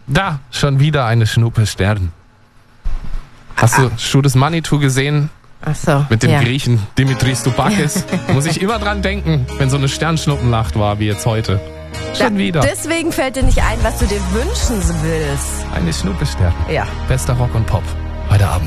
Da, schon wieder eine Schnuppe Stern. Hast du Schudes Manitou gesehen? Ach so. Mit dem Griechen Dimitris Dubakis? Muss ich immer dran denken, wenn so eine Sternschnuppennacht war, wie jetzt heute. Schon wieder. Deswegen fällt dir nicht ein, was du dir wünschen willst. Eine Schnuppe Stern. Ja. Bester Rock und Pop. Heute Abend.